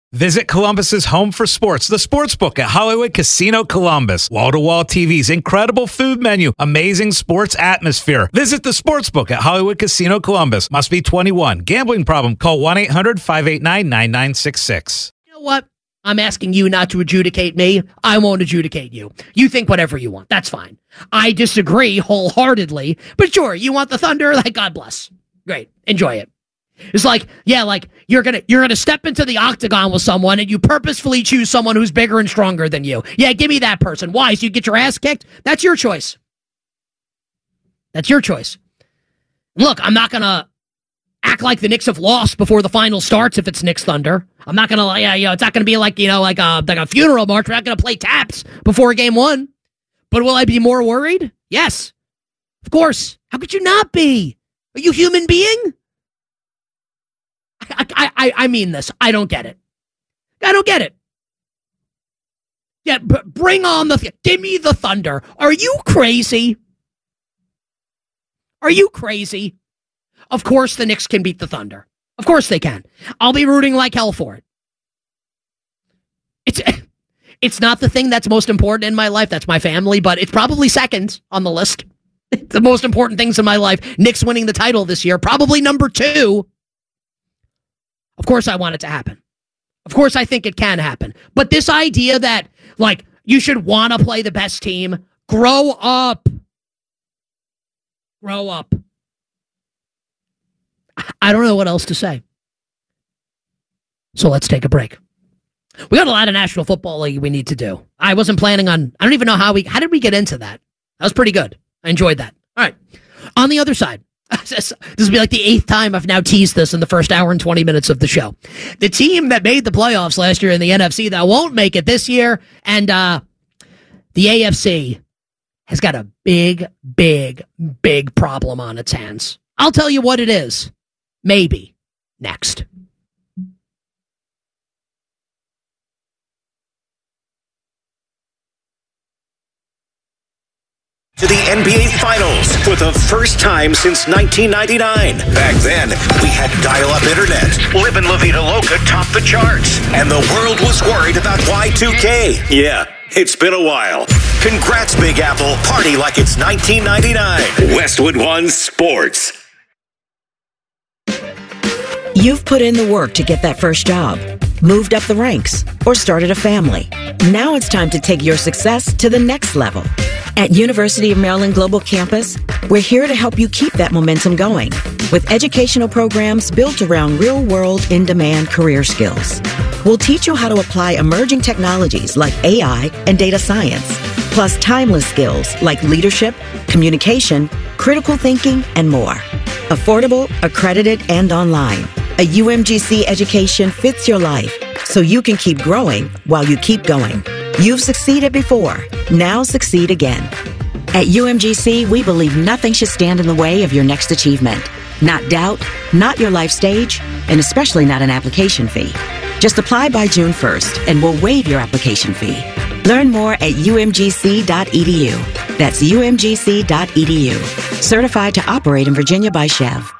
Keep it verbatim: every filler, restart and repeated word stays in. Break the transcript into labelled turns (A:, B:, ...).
A: Visit Columbus's home for sports, the Sportsbook at Hollywood Casino Columbus. Wall-to-wall T Vs, incredible food menu, amazing sports atmosphere. Visit the Sportsbook at Hollywood Casino Columbus. Must be twenty-one. Gambling problem? Call one eight hundred five eight nine nine nine six six.
B: You know what? I'm asking you not to adjudicate me. I won't adjudicate you. You think whatever you want. That's fine. I disagree wholeheartedly. But sure, you want the Thunder? Like, God bless. Great. Enjoy it. It's like, yeah, like you're gonna you're gonna step into the octagon with someone and you purposefully choose someone who's bigger and stronger than you. Yeah, give me that person. Why? So you get your ass kicked? That's your choice. That's your choice. Look, I'm not gonna act like the Knicks have lost before the final starts if it's Knicks Thunder. I'm not gonna, yeah, you know, it's not gonna be like, you know, like a like a funeral march. We're not gonna play taps before game one. But will I be more worried? Yes, of course. How could you not be? Are you a human being? I, I, I mean this. I don't get it. I don't get it. Yeah, b- bring on the... Th- give me the Thunder. Are you crazy? Are you crazy? Of course the Knicks can beat the Thunder. Of course they can. I'll be rooting like hell for it. It's, it's not the thing that's most important in my life. That's my family, but it's probably second on the list. The most important things in my life. Knicks winning the title this year. Probably number two. Of course I want it to happen. Of course I think it can happen. But this idea that, like, you should want to play the best team, grow up. Grow up. I don't know what else to say. So let's take a break. We got a lot of National Football League we need to do. I wasn't planning on, I don't even know how we, how did we get into that? That was pretty good. I enjoyed that. All right. On the other side, this will be like the eighth time I've now teased this in the first hour and twenty minutes of the show. The team that made the playoffs last year in the N F C that won't make it this year, and uh, the A F C has got a big, big, big problem on its hands. I'll tell you what it is. Maybe next.
C: To the N B A Finals for the first time since nineteen ninety-nine. Back then, we had dial-up internet. Livin' La Vida Loca topped the charts. And the world was worried about Y two K. Yeah, it's been a while. Congrats, Big Apple. Party like it's nineteen ninety-nine. Westwood One Sports.
D: You've put in the work to get that first job, moved up the ranks, or started a family. Now it's time to take your success to the next level. At University of Maryland Global Campus, we're here to help you keep that momentum going with educational programs built around real-world, in-demand career skills. We'll teach you how to apply emerging technologies like A I and data science, plus timeless skills like leadership, communication, critical thinking, and more. Affordable, accredited, and online. A U M G C education fits your life so you can keep growing while you keep going. You've succeeded before. Now succeed again. At U M G C, we believe nothing should stand in the way of your next achievement. Not doubt, not your life stage, and especially not an application fee. Just apply by June first and we'll waive your application fee. Learn more at U M G C dot E D U. That's U M G C dot E D U. Certified to operate in Virginia by Chev.